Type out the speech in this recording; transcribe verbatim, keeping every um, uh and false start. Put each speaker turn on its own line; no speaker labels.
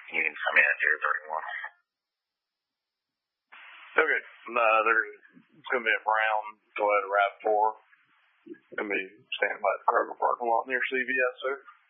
You can come in at zero thirty-one.
Okay. Uh, there's it's going to be a brown Toyota RAV four. Going to be standing by the Kroger parking lot near C V S, sir.